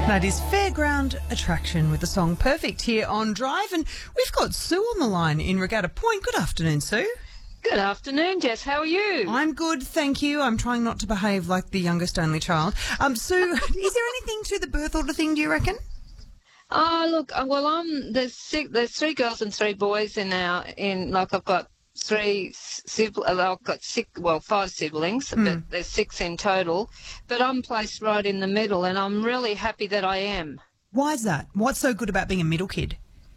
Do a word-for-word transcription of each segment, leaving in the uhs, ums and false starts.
That is Fairground Attraction with the song Perfect here on Drive. And we've got Sue on the line in Regatta Point. Good afternoon, Sue. Good afternoon, Jess. How are you? I'm good, thank you. I'm trying not to behave like the youngest only child. Um, Sue, is there anything to the birth order thing, do you reckon? Oh, look, uh, well, I'm there's six, there's three girls and three boys in our in like I've got three siblings. I've got six, well, five siblings, Mm. but there's six in total. But I'm placed right in the middle, and I'm really happy that I am. Why is that? What's so good about being a middle kid?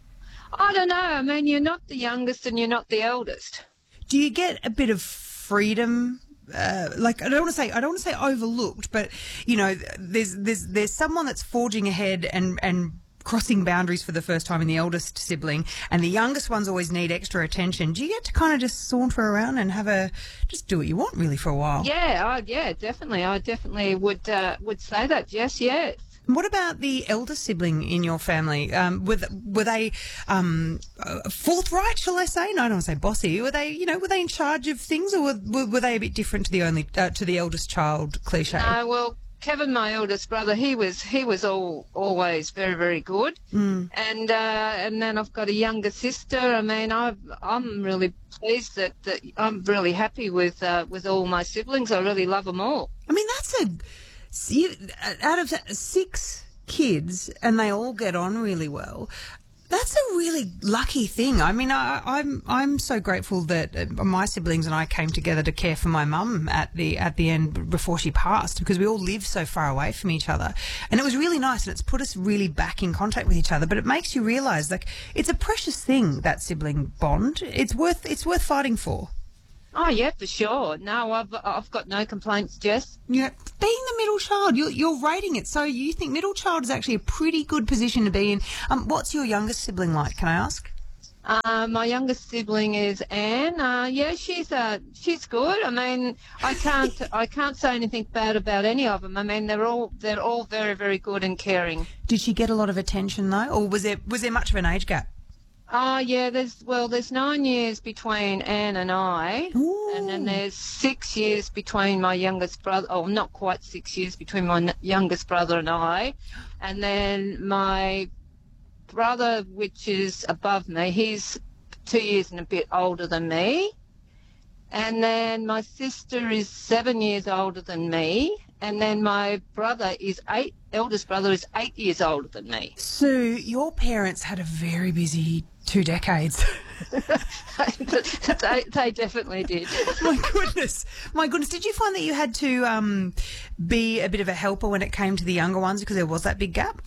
I don't know. I mean, you're not the youngest and you're not the eldest. Do you get a bit of freedom? Uh, like I don't want to say I don't want to say overlooked, but you know, there's there's there's someone that's forging ahead and and crossing boundaries for the first time in the eldest sibling, and the youngest ones always need extra attention. Do you get to kind of just saunter around and have a just do what you want really for a while? Yeah, I, yeah, definitely. I definitely would uh, would say that. Yes, yes. What about the eldest sibling in your family? Um, were, th- were they um, uh, forthright, shall I say? No, I don't want to say bossy. Were they, you know, were they in charge of things, or were, were, were they a bit different to the only uh, to the eldest child cliche? No, well, Kevin, my eldest brother, he was he was all always very very good, Mm. and uh, and then I've got a younger sister. I mean, I've, I'm really pleased that, that I'm really happy with uh, with all my siblings. I really love them all. I mean, that's a you, out of six kids, and they all get on really well. That's a really lucky thing. I mean, I, I'm I'm so grateful that uh, my siblings and I came together to care for my mum at the at the end before she passed, because we all live so far away from each other, and it was really nice, and it's put us really back in contact with each other. But it makes you realise, like, it's a precious thing, that sibling bond. It's worth it's worth fighting for. Oh yeah, for sure. No, I've I've got no complaints, Jess. Yeah, being the middle child, you're, you're rating it. So you think middle child is actually a pretty good position to be in. Um, what's your youngest sibling like, can I ask? Uh, my youngest sibling is Anne. Uh, yeah, she's uh, she's good. I mean, I can't I can't say anything bad about any of them. I mean, they're all they're all very very good and caring. Did she get a lot of attention though, or was there was there much of an age gap? Oh yeah, there's well, there's nine years between Anne and I, Ooh. and then there's six years between my youngest brother. Oh, not quite six years between my n- youngest brother and I, and then my brother, which is above me, he's two years and a bit older than me, and then my sister is seven years older than me, and then my brother is eight. Eldest brother is eight years older than me. Sue, your parents had a very busy two decades. they, they definitely did. My goodness. My goodness. Did you find that you had to um, be a bit of a helper when it came to the younger ones because there was that big gap?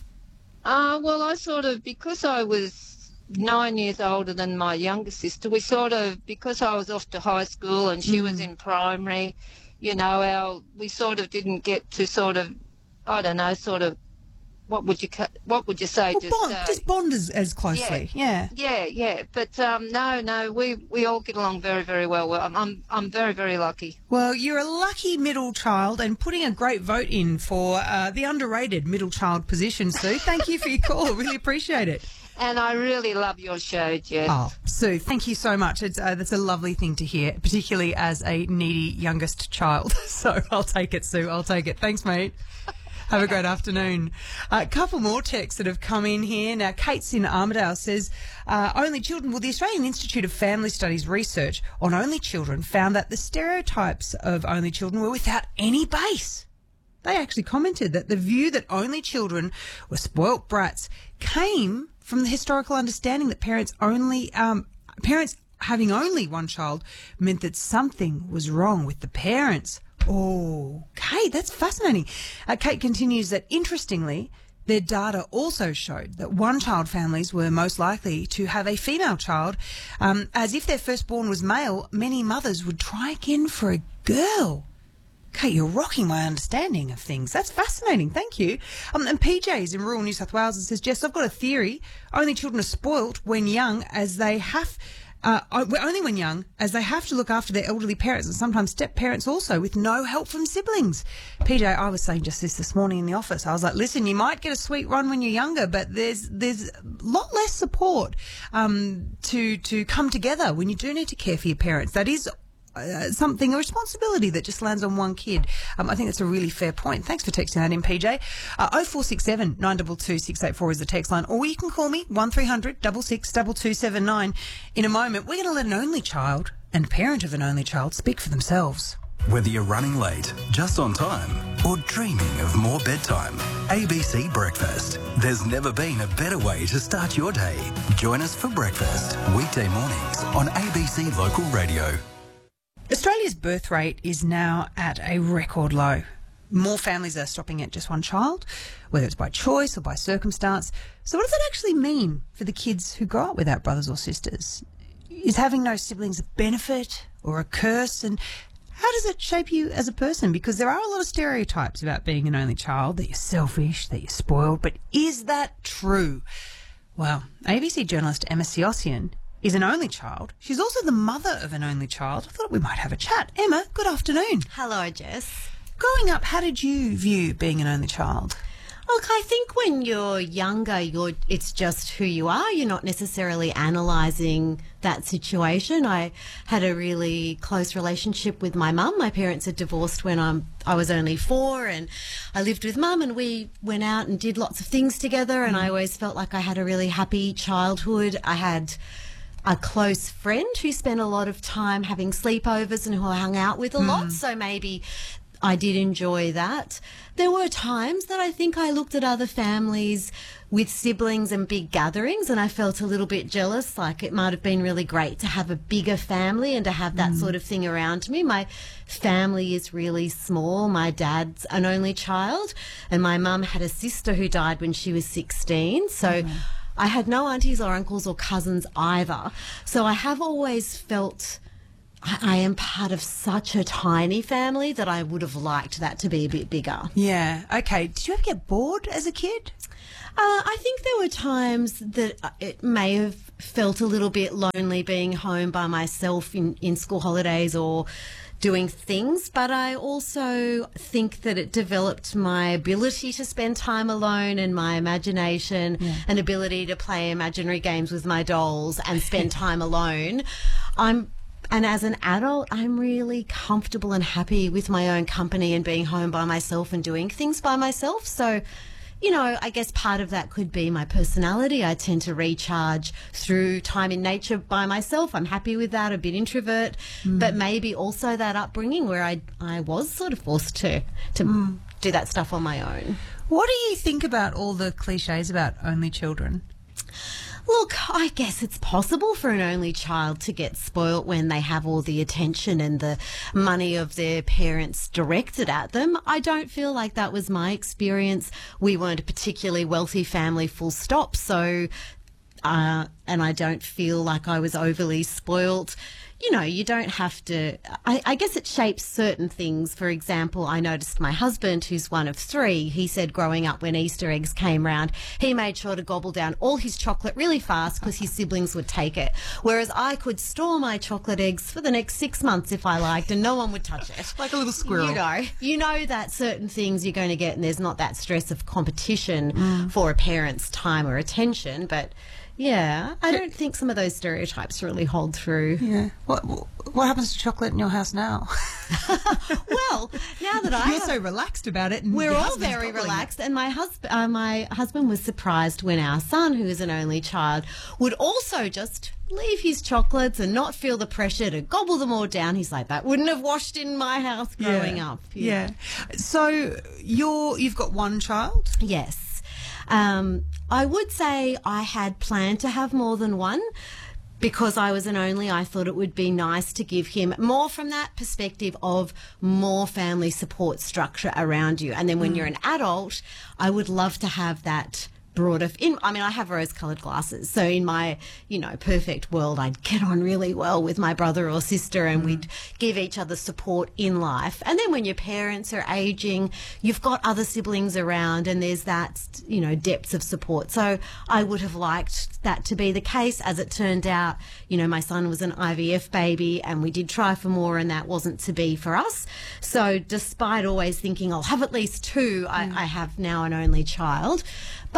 Uh, well, I sort of, because I was nine years older than my younger sister, we sort of, because I was off to high school and she Mm. was in primary, you know, our, we sort of didn't get to sort of, I don't know, sort of, what would you ca- what would you say? Well, just, bond, uh, just bond as, as closely. Yeah. yeah, yeah. But um, no, no, we, we all get along very, very well. Well, I'm, I'm I'm very, very lucky. Well, you're a lucky middle child and putting a great vote in for uh, the underrated middle child position, Sue. Thank you for your call. Really appreciate it. And I really love your show, Jess. Oh, Sue, thank you so much. It's uh, that's a lovely thing to hear, particularly as a needy youngest child. So I'll take it, Sue. I'll take it. Thanks, mate. Have a great afternoon. A couple more texts that have come in here. Now, Kate's in Armidale says, uh, only children. Well, the Australian Institute of Family Studies research on only children found that the stereotypes of only children were without any base. They actually commented that the view that only children were spoilt brats came from the historical understanding that parents only, um, parents having only one child meant that something was wrong with the parents. Oh, Kate, that's fascinating. Uh, Kate continues that, interestingly, their data also showed that one-child families were most likely to have a female child, um, as if their firstborn was male, many mothers would try again for a girl. Kate, you're rocking my understanding of things. That's fascinating. Thank you. Um, and P J is in rural New South Wales and says, Jess, I've got a theory. Only children are spoilt when young, as they have... Uh, only when young, as they have to look after their elderly parents and sometimes step-parents also, with no help from siblings. P J, I was saying just this this morning in the office. I was like, listen, you might get a sweet run when you're younger, but there's there's a lot less support um, to to come together when you do need to care for your parents. That is uh, something, a responsibility that just lands on one kid. Um, I think that's a really fair point. Thanks for texting that in, P J. Uh, oh four six seven, nine two two, six eight four is the text line, or you can call me one three hundred, six six, two two seven nine. In a moment, we're going to let an only child and parent of an only child speak for themselves. Whether you're running late, just on time, or dreaming of more bedtime, A B C Breakfast. There's never been a better way to start your day. Join us for breakfast, weekday mornings on A B C Local Radio. Australia's birth rate is now at a record low. More families are stopping at just one child, whether it's by choice or by circumstance. So what does that actually mean for the kids who grow up without brothers or sisters? Is having no siblings a benefit or a curse? And how does it shape you as a person? Because there are a lot of stereotypes about being an only child, that you're selfish, that you're spoiled. But is that true? Well, A B C journalist Emma Siossian is an only child. She's also the mother of an only child. I thought we might have a chat. Emma, good afternoon. Hello, Jess. Growing up, how did you view being an only child? Look, I think when you're younger, you're it's just who you are. You're not necessarily analysing that situation. I had a really close relationship with my mum. My parents had divorced when I'm, I was only four, and I lived with mum, and we went out and did lots of things together, and I always felt like I had a really happy childhood. I had a close friend who spent a lot of time having sleepovers and who I hung out with a lot, so maybe I did enjoy that. There were times that I think I looked at other families with siblings and big gatherings, and I felt a little bit jealous, like it might have been really great to have a bigger family and to have that mm. sort of thing around me. My family is really small. My dad's an only child, and my mum had a sister who died when she was sixteen, so mm. I had no aunties or uncles or cousins either. So I have always felt I am part of such a tiny family that I would have liked that to be a bit bigger. Yeah. Okay. Did you ever get bored as a kid? Uh, I think there were times that it may have felt a little bit lonely being home by myself in, in school holidays or doing things, but I also think that it developed my ability to spend time alone and my imagination yeah. and ability to play imaginary games with my dolls and spend time alone. I'm And as an adult, I'm really comfortable and happy with my own company and being home by myself and doing things by myself. So, you know, I guess part of that could be my personality. I tend to recharge through time in nature by myself. I'm happy with that, a bit introvert, mm. but maybe also that upbringing where I I was sort of forced to, to mm. do that stuff on my own. What do you think about all the cliches about only children? Look, I guess it's possible for an only child to get spoilt when they have all the attention and the money of their parents directed at them. I don't feel like that was my experience. We weren't a particularly wealthy family, full stop. So, uh, and I don't feel like I was overly spoilt. You know, you don't have to, I, I guess it shapes certain things. For example, I noticed my husband, who's one of three, he said growing up when Easter eggs came round, he made sure to gobble down all his chocolate really fast because his siblings would take it. Whereas I could store my chocolate eggs for the next six months if I liked and no one would touch it. Like a little squirrel. You know, you know that certain things you're going to get and there's not that stress of competition mm. for a parent's time or attention, but yeah, I don't think some of those stereotypes really hold through. Yeah. What what happens to chocolate in your house now? Well, now that I You're have, so relaxed about it. And we're your all husband's very gobbling relaxed. And my husband, uh, my husband was surprised when our son, who is an only child, would also just leave his chocolates and not feel the pressure to gobble them all down. He's like, that wouldn't have washed in my house growing yeah. up. Yeah. yeah. So you're you've got one child? Yes. Um, I would say I had planned to have more than one. Because I was an only, I thought it would be nice to give him more from that perspective of more family support structure around you. And then when mm. you're an adult, I would love to have that broader. In, I mean, I have rose-coloured glasses, so in my, you know, perfect world, I'd get on really well with my brother or sister, and mm. we'd give each other support in life. And then when your parents are aging, you've got other siblings around, and there's that, you know, depth of support. So I would have liked that to be the case. As it turned out, you know, my son was an I V F baby, and we did try for more, and that wasn't to be for us. So despite always thinking I'll have at least two, mm. I, I have now an only child, but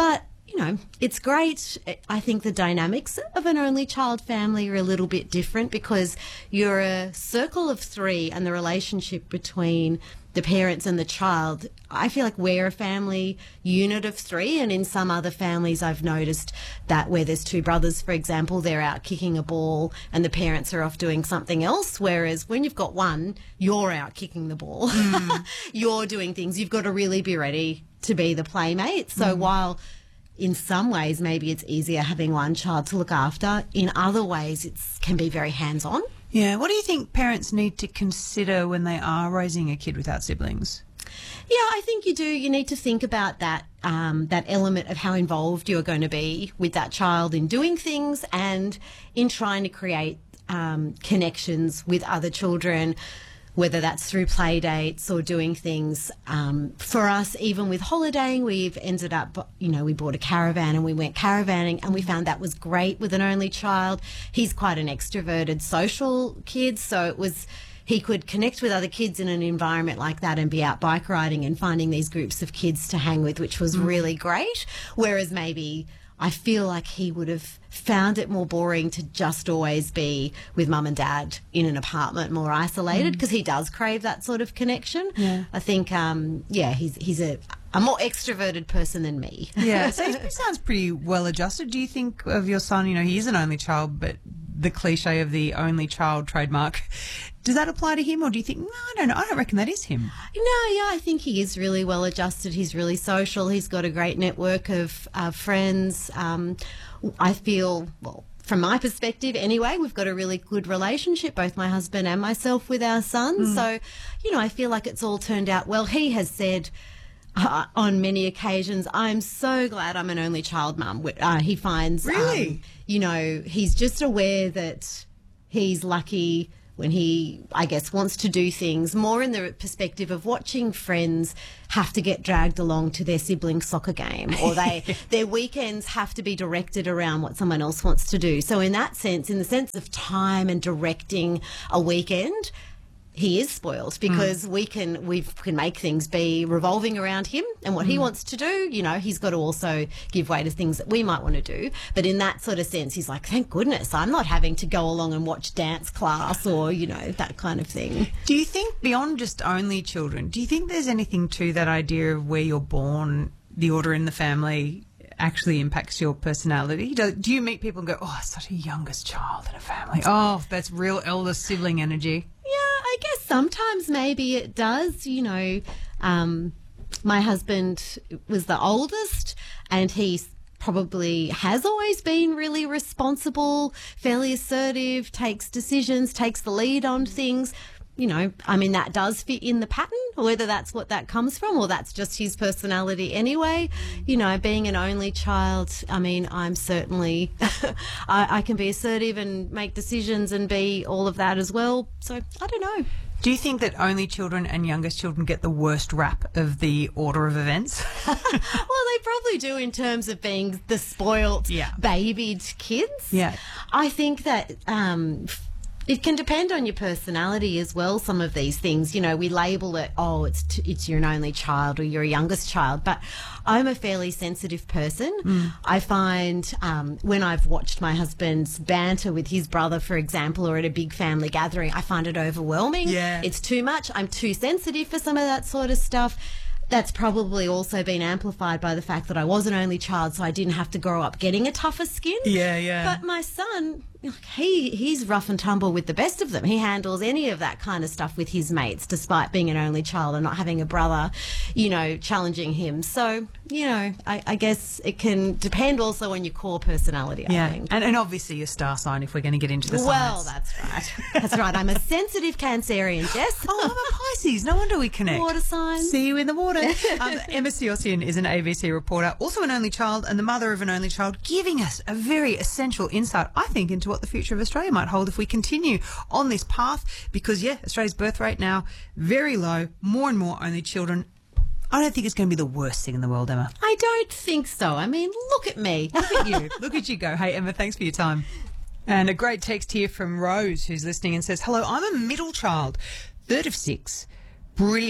you know, it's great. I think the dynamics of an only child family are a little bit different because you're a circle of three and the relationship between the parents and the child. I feel like we're a family unit of three, and in some other families I've noticed that where there's two brothers, for example, they're out kicking a ball and the parents are off doing something else, whereas when you've got one, you're out kicking the ball. Mm. You're doing things. You've got to really be ready to be the playmate. So mm. while in some ways maybe it's easier having one child to look after, in other ways it can be very hands-on. Yeah. What do you think parents need to consider when they are raising a kid without siblings? Yeah, I think you do. You need to think about that um, that element of how involved you're going to be with that child in doing things and in trying to create um, connections with other children, whether that's through play dates or doing things. Um, for us, even with holidaying, we've ended up, you know, we bought a caravan and we went caravanning and we found that was great with an only child. He's quite an extroverted social kid, so it was... he could connect with other kids in an environment like that and be out bike riding and finding these groups of kids to hang with, which was mm. really great. Whereas maybe I feel like he would have found it more boring to just always be with mum and dad in an apartment, more isolated, because mm. he does crave that sort of connection. Yeah. I think, um, yeah, he's he's a, a more extroverted person than me. Yeah, so he sounds pretty well adjusted. Do you think of your son, you know, he is an only child, but the cliche of the only child trademark, does that apply to him, or do you think, no, I don't know, I don't reckon that is him? No, yeah, I think he is really well adjusted. He's really social. He's got a great network of uh, friends. Um, I feel, well, from my perspective anyway, we've got a really good relationship, both my husband and myself, with our sons. Mm. So, you know, I feel like it's all turned out well. He has said uh, on many occasions, I'm so glad I'm an only child mum. Uh, he finds, really? Um, you know, he's just aware that he's lucky when he, I guess, wants to do things more in the perspective of watching friends have to get dragged along to their sibling soccer game, or they their weekends have to be directed around what someone else wants to do. So in that sense, in the sense of time and directing a weekend, he is spoiled because mm. we can we can make things be revolving around him and what mm. he wants to do. You know, he's got to also give way to things that we might want to do. But in that sort of sense, he's like, thank goodness I'm not having to go along and watch dance class or, you know, that kind of thing. Do you think beyond just only children, do you think there's anything to that idea of where you're born, the order in the family actually impacts your personality? Do, do you meet people and go, oh, such a youngest child in a family? Oh, that's real eldest sibling energy. Yeah, I guess sometimes maybe it does. You know, um, my husband was the oldest and he probably has always been really responsible, fairly assertive, takes decisions, takes the lead on things. You know, I mean, that does fit in the pattern, whether that's what that comes from or that's just his personality anyway. You know, being an only child, I mean, I'm certainly, I, I can be assertive and make decisions and be all of that as well. So, I don't know. Do you think that only children and youngest children get the worst rap of the order of events? Well, they probably do in terms of being the spoilt, yeah. babied kids. Yeah. I think that... Um, it can depend on your personality as well, some of these things. You know, we label it, oh, it's t- it's you're an only child or you're a youngest child. But I'm a fairly sensitive person. Mm. I find um, when I've watched my husband's banter with his brother, for example, or at a big family gathering, I find it overwhelming. Yeah. It's too much. I'm too sensitive for some of that sort of stuff. That's probably also been amplified by the fact that I was an only child, so I didn't have to grow up getting a tougher skin. Yeah, yeah. But my son, he he's rough and tumble with the best of them. He handles any of that kind of stuff with his mates, despite being an only child and not having a brother, you know, challenging him. So, you know, I, I guess it can depend also on your core personality, I yeah. think. And, and obviously your star sign, if we're going to get into the well, science. Well, that's right. That's right. I'm a sensitive Cancerian, Jess. Oh, I'm a Pisces. No wonder we connect. Water sign. See you in the water. um, Emma Siosian is an A B C reporter, also an only child and the mother of an only child, giving us a very essential insight, I think, into what the future of Australia might hold if we continue on this path. Because, yeah, Australia's birth rate now very low, more and more only children. I don't think it's going to be the worst thing in the world, Emma. I don't think so. I mean, look at me. Look at you. Look at you go. Hey, Emma, thanks for your time. And a great text here from Rose, who's listening and says, hello, I'm a middle child, third of six, brilliant,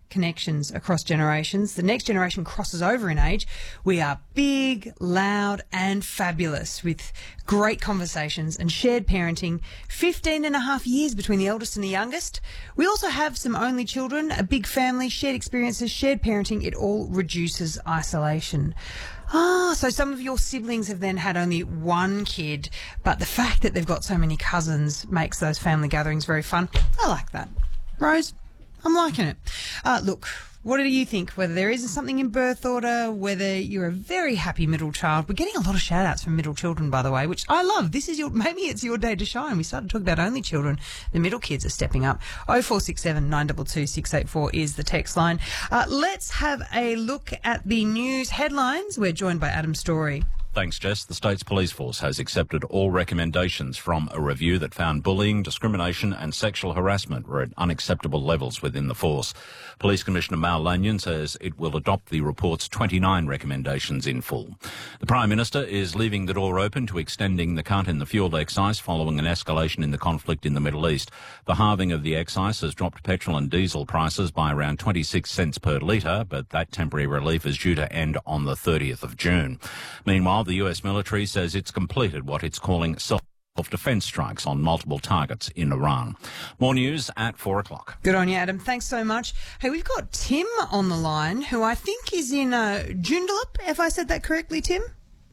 connections across generations. The next generation crosses over in age. We are big, loud and fabulous with great conversations and shared parenting. fifteen and a half years between the eldest and the youngest. We also have some only children, a big family, shared experiences, shared parenting. It all reduces isolation. Ah, so some of your siblings have then had only one kid, but the fact that they've got so many cousins makes those family gatherings very fun. I like that. Rose, I'm liking it. Uh, look, what do you think? Whether there is something in birth order, whether you're a very happy middle child. We're getting a lot of shout outs from middle children, by the way, which I love. This is your, maybe it's your day to shine. We started talking about only children. The middle kids are stepping up. oh four six seven, nine two two, six eight four is the text line. Uh, let's have a look at the news headlines. We're joined by Adam Story. Thanks, Jess. The state's police force has accepted all recommendations from a review that found bullying, discrimination and sexual harassment were at unacceptable levels within the force. Police Commissioner Mal Lanyon says it will adopt the report's twenty-nine recommendations in full. The Prime Minister is leaving the door open to extending the cut in the fuel excise following an escalation in the conflict in the Middle East. The halving of the excise has dropped petrol and diesel prices by around twenty-six cents per litre, but that temporary relief is due to end on the thirtieth of June. Meanwhile, the U S military says it's completed what it's calling self-defence strikes on multiple targets in Iran. More news at four o'clock. Good on you, Adam. Thanks so much. Hey, we've got Tim on the line, who I think is in uh, Joondalup, if I said that correctly, Tim?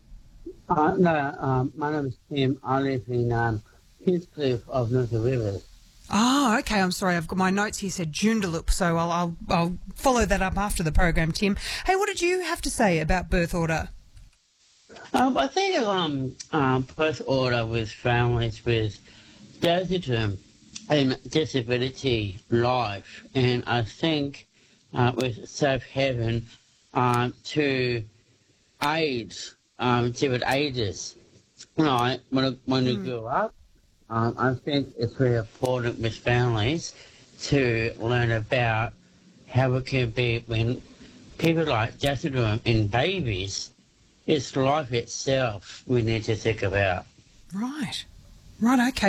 Uh, no, um, my name is Tim. I live in um, Heathcliff of Northern Rivers. Oh, okay. I'm sorry. I've got my notes here said Joondalup, so I'll, I'll, I'll follow that up after the program, Tim. Hey, what did you have to say about birth order? Um, I think um, um, birth order with families with autism and disability life, and I think uh, with Safe Haven um, to AIDS, um, different ages. You know, when, I, when mm. you grow up, um, I think it's very important with families to learn about how it can be when people like autism in babies. It's life itself we need to think about. Right. Right, okay.